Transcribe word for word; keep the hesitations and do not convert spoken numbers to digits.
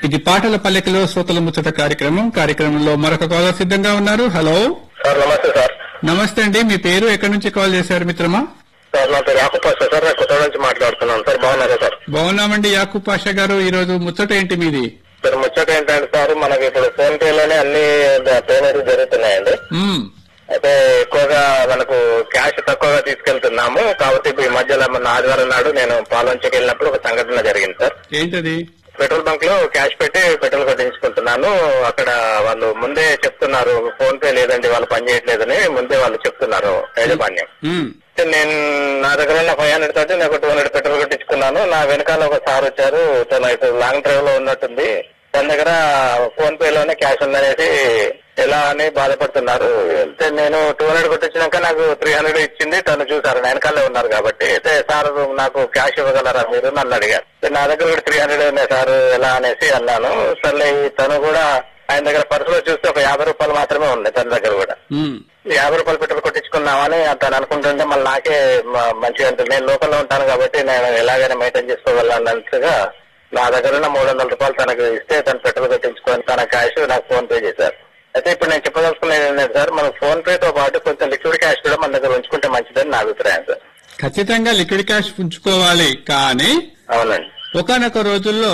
ఇది పాటల పల్లెకలో శ్రోతల ముచ్చట కార్యక్రమం. కార్యక్రమంలో మరొక కాలర్ సిద్ధంగా ఉన్నారు. హలో సార్ నమస్తే సార్. నమస్తే అండి, మీ పేరు ఎక్కడి నుంచి కాల్ చేశారు మిత్రమా? సార్ నా పేరు యాకూబ్ పాషా సార్, నేను కొత్త నుంచి మాట్లాడుతున్నాను సార్. బాగున్నారా సార్? బాగున్నామండి యాకూబ్ పాషా గారు. ఈ రోజు ముచ్చట ఏంటి మీది? సార్ ముచ్చట ఏంటంటే సార్, మనకి ఇప్పుడు ఫోన్ పే లోనే అన్ని పేమెంట్లు జరుగుతున్నాయండి. మ్మ్. అయితే ఎక్కువగా మనకు క్యాష్ తక్కువగా తీసుకెళ్తున్నాము. కాబట్టి ఇప్పుడు ఈ మధ్యలో మన ఆదివారం నాడు నేను పాలంచకి వెళ్ళినప్పుడు ఒక సంఘటన జరిగింది సార్. ఏంటది? పెట్రోల్ బంక్ లో క్యాష్ పెట్టి పెట్రోల్ కొట్టించుకుంటున్నాను. అక్కడ వాళ్ళు ముందే చెప్తున్నారు ఫోన్ పే లేదండి, వాళ్ళు పని చేయట్లేదని ముందే వాళ్ళు చెప్తున్నారు యాజమాన్యం. మ్మ్. నేను నా దగ్గర ఉన్న ఫైవ్ హండ్రెడ్ తోటి నేను టూ హండ్రెడ్ పెట్రోల్ కొట్టించుకున్నాను. నా వెనకాల ఒక సార్ వచ్చారు, తను ఇటు లాంగ్ డ్రైవ్ లో ఉన్నట్టుంది, తన దగ్గర ఫోన్ పే లోనే క్యాష్ ఉందనేసి ఎలా అని బాధపడుతున్నారు. అయితే నేను టూ హండ్రెడ్ కొట్టించినాక నాకు త్రీ హండ్రెడ్ ఇచ్చింది, తను చూసారు నా వెనకాలే ఉన్నారు కాబట్టి. అయితే సార్ నాకు క్యాష్ ఇవ్వగలరా మీరు నన్ను అడిగారు. నా దగ్గర కూడా త్రీ హండ్రెడ్ ఉన్నాయి సార్ ఎలా అనేసి అన్నాను. సర్లే తను కూడా ఆయన దగ్గర పర్సులో చూస్తే ఒక యాభై రూపాయలు మాత్రమే ఉన్నాయి తన దగ్గర కూడా. యాభై రూపాయలు పెట్రోల్ కొట్టించుకున్నామని తను అనుకుంటుంటే మళ్ళీ నాకే మంచిగా ఉంటుంది. నేను లోకల్లో ఉంటాను కాబట్టి నేను ఎలాగైనా మెయింటైన్ చేసుకోగలన్నట్టుగా నా దగ్గర ఉన్న మూడు వందల రూపాయలు తనకు ఇస్తే తను పెట్రోల్ కొట్టించుకొని తన క్యాష్ నాకు ఫోన్ పే చేశారు. అయితే ఇప్పుడు నేను చెప్పదలుచుకునేది ఏంటంటే సార్, మన ఫోన్ పే తో పాటు కొంచెం లిక్విడ్ క్యాష్ కూడా మన దగ్గర ఉంచుకుంటే మంచిదని నా అభిప్రాయం సార్. ఖచ్చితంగా లిక్విడ్ క్యాష్ ఉంచుకోవాలి, కానీ అవునండి ఒకనొక రోజుల్లో